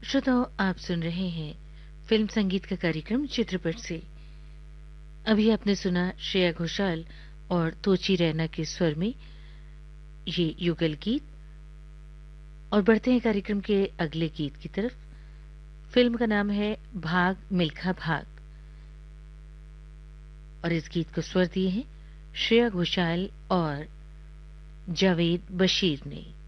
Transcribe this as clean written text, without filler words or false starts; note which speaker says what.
Speaker 1: श्रोताओं, आप सुन रहे हैं फिल्म संगीत का कार्यक्रम चित्रपट से। अभी आपने सुना श्रेया घोषाल और तोची रैना के स्वर में ये युगल गीत। और बढ़ते हैं कार्यक्रम के अगले गीत की तरफ। फिल्म का नाम है भाग मिल्खा भाग और इस गीत को स्वर दिए हैं श्रेया घोषाल और जावेद बशीर ने।